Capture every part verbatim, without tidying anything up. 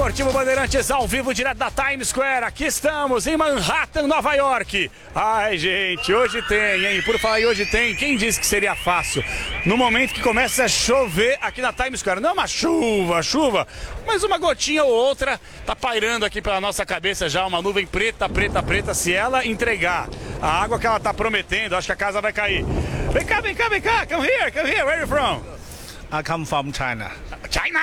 Esportivo Bandeirantes ao vivo direto da Times Square. Aqui estamos em Manhattan, Nova York. Ai, gente, hoje tem, hein? Por falar em hoje tem, quem disse que seria fácil? No momento que começa a chover aqui na Times Square. Não é uma chuva, chuva, mas uma gotinha ou outra tá pairando aqui pela nossa cabeça já, uma nuvem preta, preta, preta. Se ela entregar a água que ela tá prometendo, acho que a casa vai cair. Vem cá, vem cá, vem cá. Come here, come here. Where are you from? I come from China. China!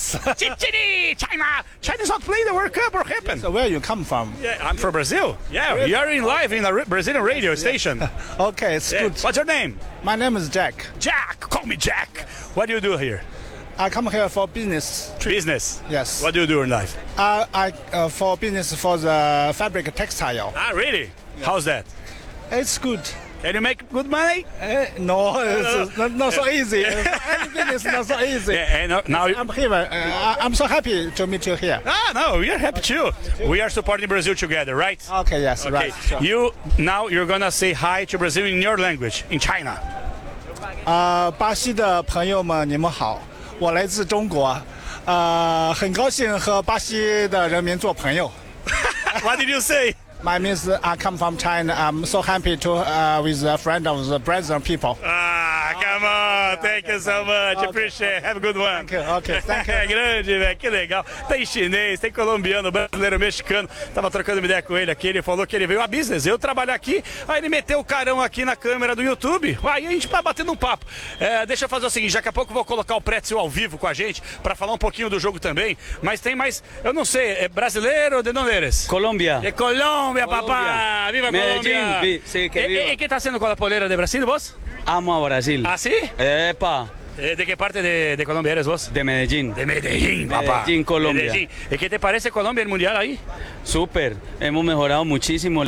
China! China's not playing the World Cup. What happened? So where you come from? Yeah, I'm from Brazil. Yeah, we are in live in a Brazilian radio station. Okay, it's Yeah. good. What's your name? My name is Jack. Jack. Call me Jack. What do you do here? I come here for business. Business. Yes. What do you do in life? Uh, I uh, for business for the fabric textile. Ah, really? How's that? It's good. Can you make good money? Uh, no, it's not, not so easy. Anything is not so easy. Yeah, and uh, now you... I'm here. Uh, I- I'm so happy to meet you here. Ah, no, we are happy too. We are supporting Brazil together, right? Okay, yes, Okay. right. Sure. You now you're gonna say hi to Brazil in your language in China. 呃，巴西的朋友们，你们好，我来自中国，呃，很高兴和巴西的人民做朋友。 What did you say? My name is I come from China. I'm so happy to uh, with a friend of the Brazilian people. Ah, come on. Thank you so much. Okay. Appreciate it. Have a good one. Okay, okay, thank you. É grande, velho. Que legal. Tem chinês, tem colombiano, brasileiro, mexicano. Tava trocando uma ideia com ele aqui. Ele falou que ele veio a business. Eu trabalho aqui. Aí ele meteu o carão aqui na câmera do YouTube. Aí a gente vai batendo um papo. É, deixa eu fazer o seguinte. Daqui a pouco eu vou colocar o Pretzel ao vivo com a gente pra falar um pouquinho do jogo também. Mas tem mais, eu não sei, é brasileiro ou de onde eres? Colombia. De Colômbia, Colombia. papá! Viva Medellín, Colômbia! vi- sí, que e, viva. e, e quem tá sendo com a polera de Brasil, vos? Amo a Brasil. Ah, sí? Epa, Eh, ¿De qué parte de, de Colombia eres vos? de Medellín. De Medellín, papá. Medellín, Colombia. Medellín. ¿Y qué te parece Colombia, el mundial ahí? Súper, hemos mejorado muchísimo.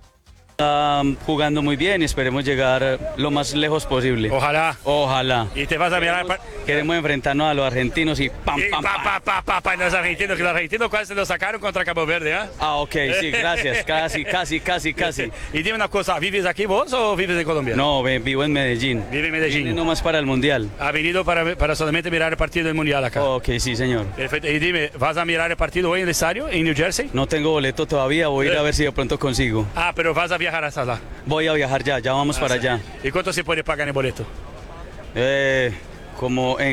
Está jugando muy bien y esperemos llegar lo más lejos posible. Ojalá. Ojalá. Y te vas a mirar. pa- Queremos enfrentarnos a los argentinos y pam, Y pam, pa, pam. pa, pa, pa, pa, los argentinos, que los argentinos casi se lo sacaron contra Cabo Verde, ¿ah? Ah, ok, sí, gracias. Casi, casi, casi, casi. Y dime una cosa, ¿vives aquí vos o vives en Colombia? No, ve- vivo en Medellín. Vive en Medellín. Vine nomás para el mundial. Ha venido para, para solamente mirar el partido del mundial acá. Ok, sí, señor. Perfecto. Y dime, ¿vas a mirar el partido hoy en el estadio, en New Jersey? No tengo boleto todavía, voy a ir a ver si de pronto consigo. Ah, pero vas a viajar hasta allá. Voy a viajar ya, ya vamos para allá. ¿Y cuánto se puede pagar en el boleto? Eh, como en